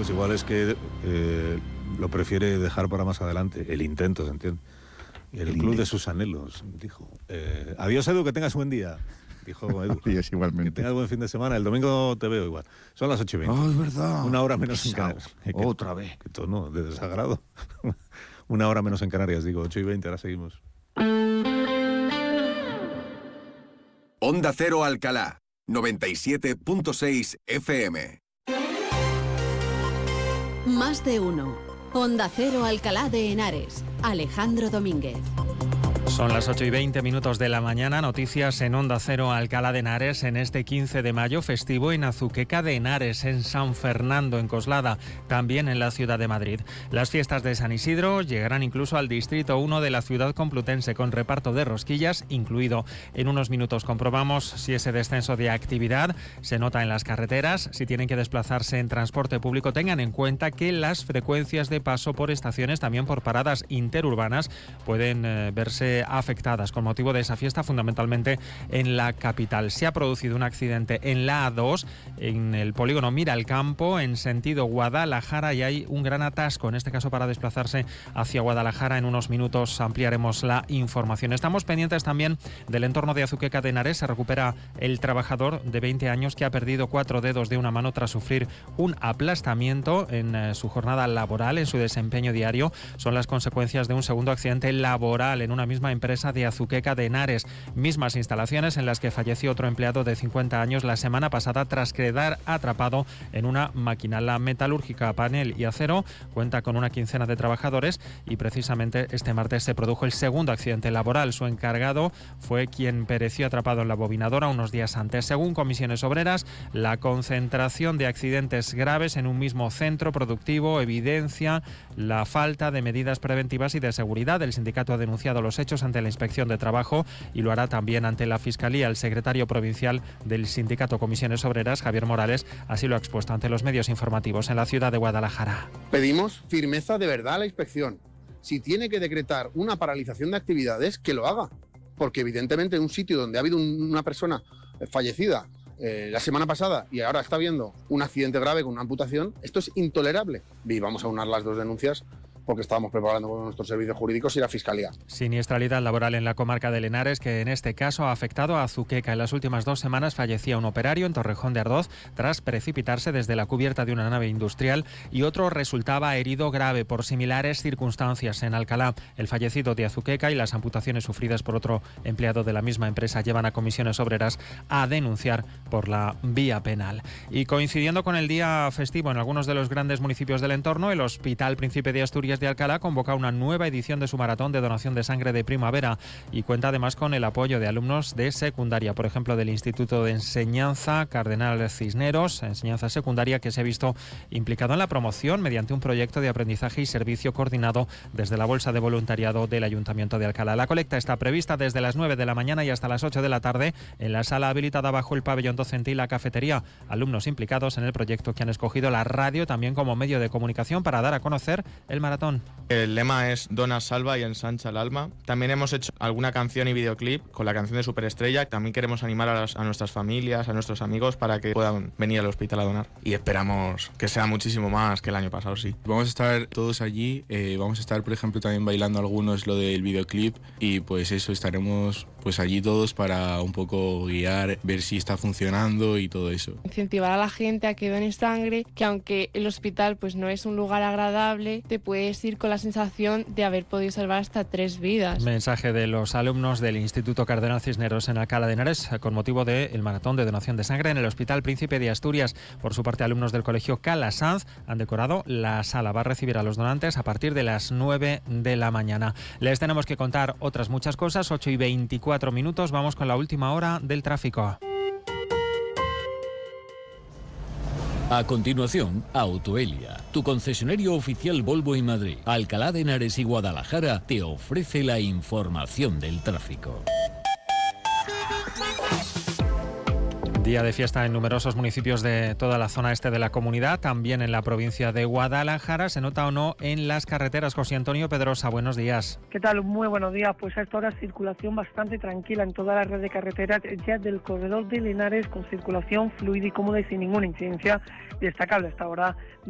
pues igual es que lo prefiere dejar para más adelante. El intento, ¿se entiende? Y el club de sus anhelos, dijo. Adiós, Edu, que tengas buen día. Dijo Edu. Adiós, igualmente. Que tengas buen fin de semana. El domingo te veo igual. Son las 8:20. Oh, es verdad. Una hora menos en Canarias. Otra vez. Que tono de desagrado. Una hora menos en Canarias, digo. 8:20, ahora seguimos. Onda Cero Alcalá, 97.6 FM. Más de uno. Onda Cero Alcalá de Henares. Alejandro Domínguez. Son las 8:20 de la mañana, noticias en Onda Cero Alcalá de Henares en este 15 de mayo, festivo en Azuqueca de Henares, en San Fernando, en Coslada, también en la ciudad de Madrid. Las fiestas de San Isidro llegarán incluso al Distrito 1 de la ciudad complutense, con reparto de rosquillas incluido. En unos minutos comprobamos si ese descenso de actividad se nota en las carreteras. Si tienen que desplazarse en transporte público, tengan en cuenta que las frecuencias de paso por estaciones, también por paradas interurbanas, pueden verse afectadas con motivo de esa fiesta, fundamentalmente en la capital. Se ha producido un accidente en la A2, en el polígono Miralcampo, en sentido Guadalajara, y hay un gran atasco, en este caso para desplazarse hacia Guadalajara. En unos minutos ampliaremos la información. Estamos pendientes también del entorno de Azuqueca de Henares. Se recupera el trabajador de 20 años que ha perdido 4 dedos de una mano tras sufrir un aplastamiento en su jornada laboral, en su desempeño diario. Son las consecuencias de un segundo accidente laboral en una misma empresa de Azuqueca de Henares, mismas instalaciones en las que falleció otro empleado de 50 años la semana pasada tras quedar atrapado en una máquina. La metalúrgica Panel y Acero cuenta con una quincena de trabajadores y precisamente este martes se produjo el segundo accidente laboral. Su encargado fue quien pereció atrapado en la bobinadora unos días antes. Según Comisiones Obreras, la concentración de accidentes graves en un mismo centro productivo evidencia la falta de medidas preventivas y de seguridad. El sindicato ha denunciado los hechos ante la Inspección de Trabajo y lo hará también ante la Fiscalía. El secretario provincial del sindicato Comisiones Obreras, Javier Morales, así lo ha expuesto ante los medios informativos en la ciudad de Guadalajara. Pedimos firmeza de verdad a la Inspección. Si tiene que decretar una paralización de actividades, que lo haga. Porque evidentemente en un sitio donde ha habido una persona fallecida la semana pasada y ahora está habiendo un accidente grave con una amputación, esto es intolerable. Y vamos a unar las dos denuncias porque estábamos preparando con nuestros servicios jurídicos y la Fiscalía. Siniestralidad laboral en la comarca de Henares, que en este caso ha afectado a Azuqueca. En las últimas 2 semanas fallecía un operario en Torrejón de Ardoz tras precipitarse desde la cubierta de una nave industrial y otro resultaba herido grave por similares circunstancias en Alcalá. El fallecido de Azuqueca y las amputaciones sufridas por otro empleado de la misma empresa llevan a Comisiones Obreras a denunciar por la vía penal. Y coincidiendo con el día festivo en algunos de los grandes municipios del entorno, el Hospital Príncipe de Asturias de Alcalá convoca una nueva edición de su maratón de donación de sangre de primavera y cuenta además con el apoyo de alumnos de secundaria, por ejemplo del Instituto de Enseñanza Cardenal Cisneros, enseñanza secundaria, que se ha visto implicado en la promoción mediante un proyecto de aprendizaje y servicio coordinado desde la Bolsa de Voluntariado del Ayuntamiento de Alcalá. La colecta está prevista desde las 9 de la mañana y hasta las 8 de la tarde en la sala habilitada bajo el pabellón docente y la cafetería. Alumnos implicados en el proyecto que han escogido la radio también como medio de comunicación para dar a conocer el maratón. El lema es Dona, salva y ensancha el alma. También hemos hecho alguna canción y videoclip con la canción de Superestrella. También queremos animar a nuestras familias, a nuestros amigos para que puedan venir al hospital a donar. Y esperamos que sea muchísimo más que el año pasado, sí. Vamos a estar todos allí. Vamos a estar, por ejemplo, también bailando algunos lo del videoclip. Y pues eso, estaremos pues allí todos para un poco guiar, ver si está funcionando y todo eso. Incentivar a la gente a que done sangre, que aunque el hospital pues no es un lugar agradable, te puedes ir con la sensación de haber podido salvar hasta 3 vidas. Mensaje de los alumnos del Instituto Cardenal Cisneros en Alcalá de Henares con motivo del maratón de donación de sangre en el Hospital Príncipe de Asturias. Por su parte, alumnos del Colegio Calasanz han decorado la sala. Va a recibir a los donantes a partir de las 9 de la mañana. Les tenemos que contar otras muchas cosas. 8:24. Vamos con la última hora del tráfico. A continuación, Autoelia, tu concesionario oficial Volvo en Madrid, Alcalá de Henares y Guadalajara, te ofrece la información del tráfico. Día de fiesta en numerosos municipios de toda la zona este de la comunidad, también en la provincia de Guadalajara. ¿Se nota o no en las carreteras? José Antonio Pedrosa, buenos días. ¿Qué tal? Muy buenos días. Pues a esta hora circulación bastante tranquila en toda la red de carreteras ya del corredor de Linares, con circulación fluida y cómoda y sin ninguna incidencia destacable hasta ahora.